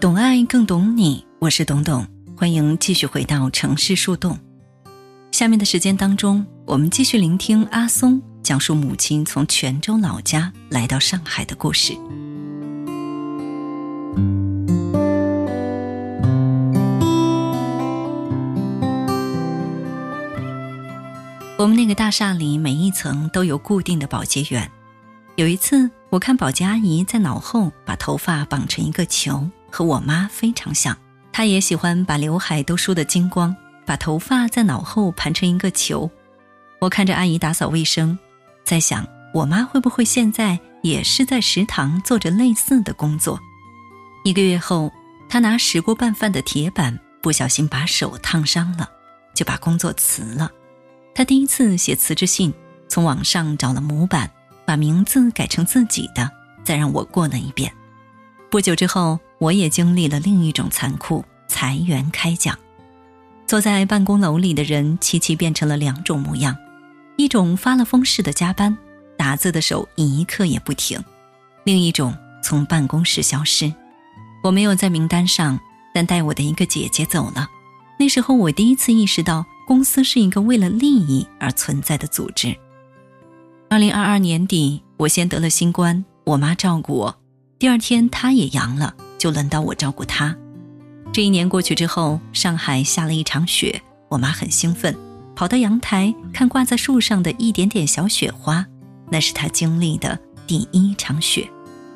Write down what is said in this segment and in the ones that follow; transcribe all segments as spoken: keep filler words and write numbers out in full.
懂爱更懂你，我是董董，欢迎继续回到城市树洞。下面的时间当中，我们继续聆听阿松讲述母亲从泉州老家来到上海的故事。我们那个大厦里每一层都有固定的保洁员。有一次我看保洁阿姨在脑后把头发绑成一个球，和我妈非常像。她也喜欢把刘海都梳得精光，把头发在脑后盘成一个球。我看着阿姨打扫卫生，在想我妈会不会现在也是在食堂做着类似的工作。一个月后，她拿石锅拌饭的铁板不小心把手烫伤了，就把工作辞了。她第一次写辞职信，从网上找了模板，把名字改成自己的，再让我过了一遍。不久之后，我也经历了另一种残酷，裁员开奖。坐在办公楼里的人齐齐变成了两种模样，一种发了疯似的加班，打字的手一刻也不停，另一种从办公室消失。我没有在名单上，但带我的一个姐姐走了。那时候我第一次意识到，公司是一个为了利益而存在的组织。二零二二年底，我先得了新冠，我妈照顾我，第二天她也阳了，就轮到我照顾她。这一年过去之后，上海下了一场雪，我妈很兴奋，跑到阳台看挂在树上的一点点小雪花，那是她经历的第一场雪。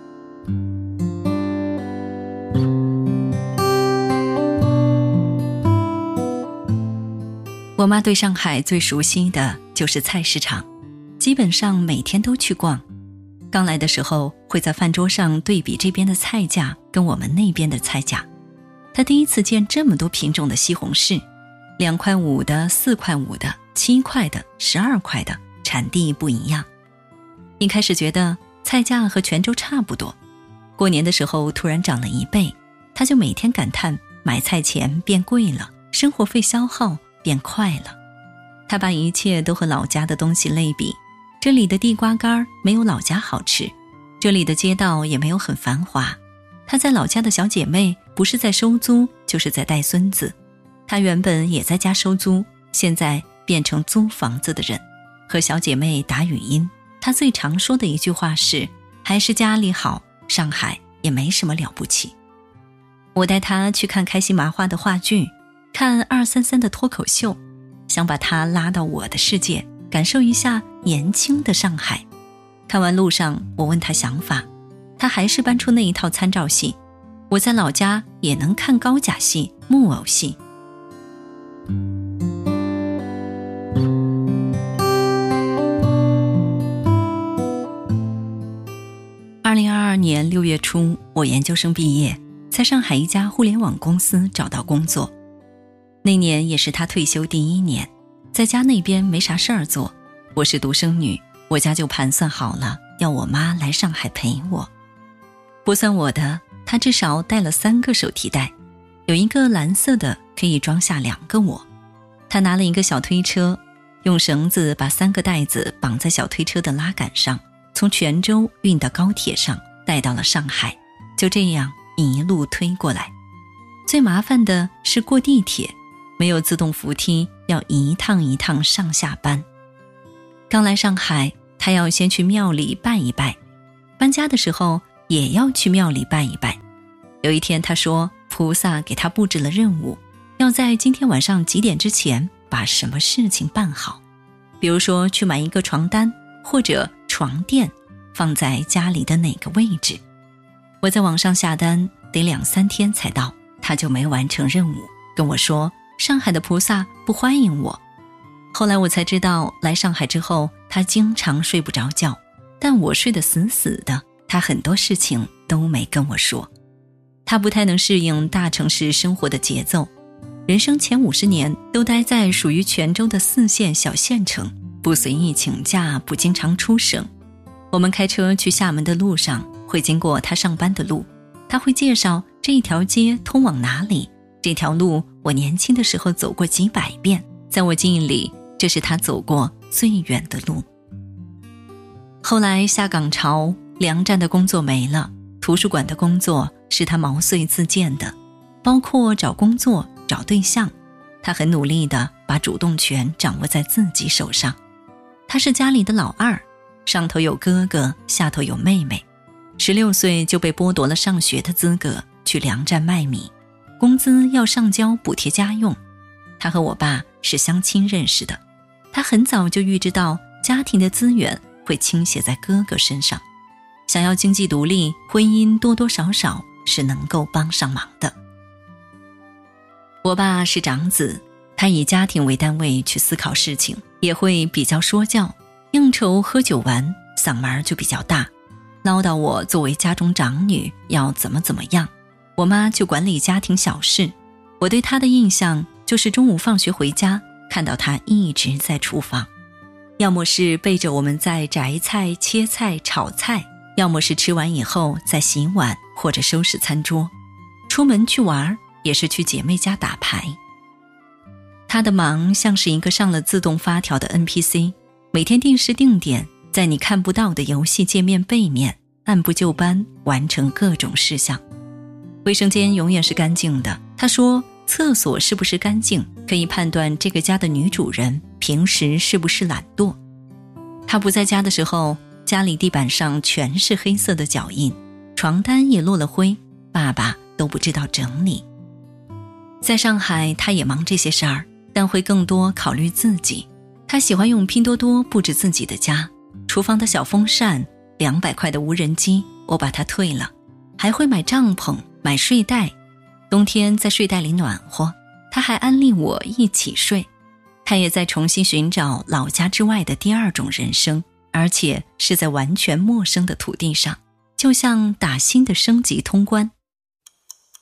我妈对上海最熟悉的就是菜市场，基本上每天都去逛。刚来的时候会在饭桌上对比这边的菜价跟我们那边的菜价。她第一次见这么多品种的西红柿，两块五的、四块五的、七块的、十二块的，产地不一样。一开始觉得菜价和泉州差不多，过年的时候突然涨了一倍，她就每天感叹买菜钱变贵了，生活费消耗变快了。她把一切都和老家的东西类比，这里的地瓜干没有老家好吃，这里的街道也没有很繁华。她在老家的小姐妹不是在收租，就是在带孙子。她原本也在家收租，现在变成租房子的人。和小姐妹打语音，她最常说的一句话是，还是家里好，上海也没什么了不起。我带她去看开心麻花的话剧，看二三三的脱口秀，想把她拉到我的世界，感受一下年轻的上海。看完路上，我问她想法，她还是搬出那一套参照系。我在老家也能看高甲戏、木偶戏。二零二二年六月初，我研究生毕业，在上海一家互联网公司找到工作。那年也是她退休第一年，在家那边没啥事儿做，我是独生女，我家就盘算好了，要我妈来上海陪我。不算我的，她至少带了三个手提袋，有一个蓝色的可以装下两个我。她拿了一个小推车，用绳子把三个袋子绑在小推车的拉杆上，从泉州运到高铁上，带到了上海，就这样一路推过来。最麻烦的是过地铁，没有自动扶梯，要一趟一趟上下班。刚来上海，她要先去庙里拜一拜，搬家的时候也要去庙里拜一拜。有一天她说，菩萨给她布置了任务，要在今天晚上几点之前把什么事情办好，比如说去买一个床单，或者床垫放在家里的哪个位置。我在网上下单得两三天才到，她就没完成任务，跟我说上海的菩萨不欢迎我。后来我才知道，来上海之后她经常睡不着觉，但我睡得死死的，她很多事情都没跟我说。她不太能适应大城市生活的节奏，人生前五十年都待在属于泉州的四线小县城，不随意请假，不经常出省。我们开车去厦门的路上会经过她上班的路，她会介绍这一条街通往哪里，这条路我年轻的时候走过几百遍，在我记忆里这是她走过最远的路。后来下岗潮，粮站的工作没了，图书馆的工作是他毛遂自荐的，包括找工作、找对象，他很努力地把主动权掌握在自己手上。他是家里的老二，上头有哥哥，下头有妹妹。十六岁就被剥夺了上学的资格，去粮站卖米，工资要上交补贴家用。他和我爸是相亲认识的，他很早就预知到家庭的资源会倾斜在哥哥身上，想要经济独立，婚姻多多少少是能够帮上忙的。我爸是长子，他以家庭为单位去思考事情，也会比较说教，应酬喝酒玩，嗓门就比较大，唠叨我作为家中长女要怎么怎么样。我妈就管理家庭小事，我对她的印象就是中午放学回家，看到她一直在厨房，要么是背着我们在摘菜、切菜、炒菜，要么是吃完以后在洗碗或者收拾餐桌。出门去玩也是去姐妹家打牌。她的忙像是一个上了自动发条的 N P C， 每天定时定点，在你看不到的游戏界面背面按部就班完成各种事项。卫生间永远是干净的，她说厕所是不是干净可以判断这个家的女主人平时是不是懒惰。她不在家的时候，家里地板上全是黑色的脚印，床单也落了灰，爸爸都不知道整理。在上海她也忙这些事儿，但会更多考虑自己。她喜欢用拼多多布置自己的家，厨房的小风扇，两百块的无人机我把它退了，还会买帐篷买睡袋，冬天在睡袋里暖和。她还安利我一起睡。她也在重新寻找老家之外的第二种人生，而且是在完全陌生的土地上，就像打新的升级通关。